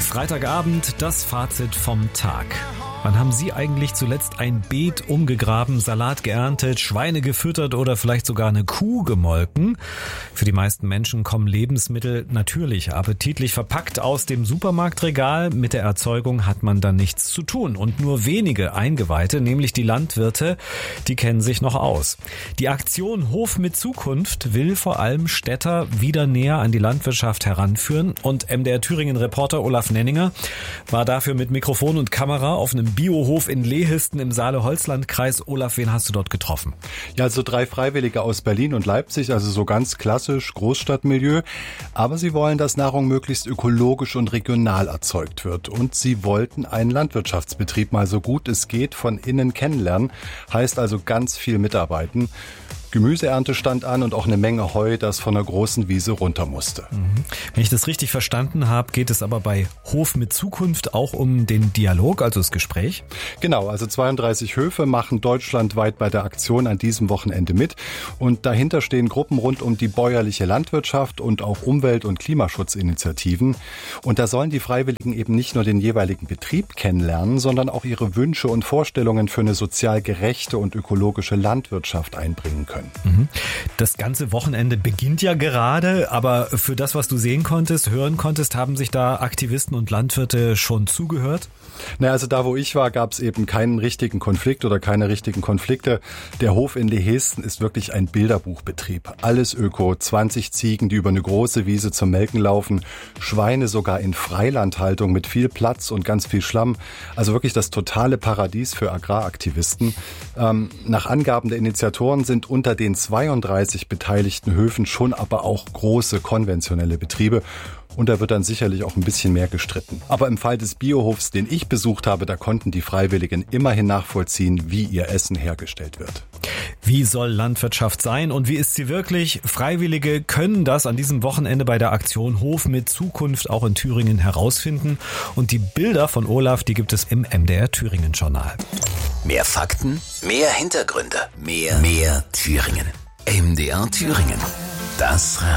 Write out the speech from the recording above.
Freitagabend, das Fazit vom Tag. Wann haben Sie eigentlich zuletzt ein Beet umgegraben, Salat geerntet, Schweine gefüttert oder vielleicht sogar eine Kuh gemolken? Für die meisten Menschen kommen Lebensmittel natürlich appetitlich verpackt aus dem Supermarktregal. Mit der Erzeugung hat man dann nichts zu tun. Und nur wenige Eingeweihte, nämlich die Landwirte, die kennen sich noch aus. Die Aktion Hof mit Zukunft will vor allem Städter wieder näher an die Landwirtschaft heranführen. Und MDR Thüringen-Reporter Olaf Nenninger war dafür mit Mikrofon und Kamera auf einem Biohof in Lehisten im Saale-Holzland-Kreis. Olaf, wen hast du dort getroffen? Ja, also 3 Freiwillige aus Berlin und Leipzig, also so ganz klassisch Großstadtmilieu. Aber sie wollen, dass Nahrung möglichst ökologisch und regional erzeugt wird. Und sie wollten einen Landwirtschaftsbetrieb mal so gut es geht von innen kennenlernen. Heißt also ganz viel mitarbeiten. Gemüseernte stand an und auch eine Menge Heu, das von der großen Wiese runter musste. Wenn ich das richtig verstanden habe, geht es aber bei Hof mit Zukunft auch um den Dialog, also das Gespräch? Genau, also 32 Höfe machen deutschlandweit bei der Aktion an diesem Wochenende mit. Und dahinter stehen Gruppen rund um die bäuerliche Landwirtschaft und auch Umwelt- und Klimaschutzinitiativen. Und da sollen die Freiwilligen eben nicht nur den jeweiligen Betrieb kennenlernen, sondern auch ihre Wünsche und Vorstellungen für eine sozial gerechte und ökologische Landwirtschaft einbringen können. Das ganze Wochenende beginnt ja gerade, aber für das, was du sehen konntest, hören konntest, haben sich da Aktivisten und Landwirte schon zugehört? Na, also da, wo ich war, gab es eben keinen richtigen Konflikt oder keine richtigen Konflikte. Der Hof in Lehisten ist wirklich ein Bilderbuchbetrieb. Alles Öko, 20 Ziegen, die über eine große Wiese zum Melken laufen, Schweine sogar in Freilandhaltung mit viel Platz und ganz viel Schlamm. Also wirklich das totale Paradies für Agraraktivisten. Nach Angaben der Initiatoren sind unter den 32 beteiligten Höfen schon aber auch große konventionelle Betriebe. Und da wird dann sicherlich auch ein bisschen mehr gestritten. Aber im Fall des Biohofs, den ich besucht habe, da konnten die Freiwilligen immerhin nachvollziehen, wie ihr Essen hergestellt wird. Wie soll Landwirtschaft sein und wie ist sie wirklich? Freiwillige können das an diesem Wochenende bei der Aktion Hof mit Zukunft auch in Thüringen herausfinden. Und die Bilder von Olaf, die gibt es im MDR Thüringen-Journal. Mehr Fakten, mehr Hintergründe, mehr Thüringen. MDR Thüringen. Das